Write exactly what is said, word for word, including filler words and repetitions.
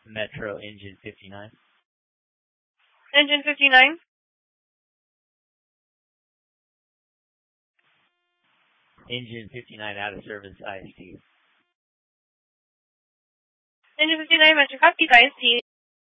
Metro engine fifty-nine. Engine fifty-nine. Engine fifty-nine out of service I S T. Engine fifty-nine, Metro, copy, I S T.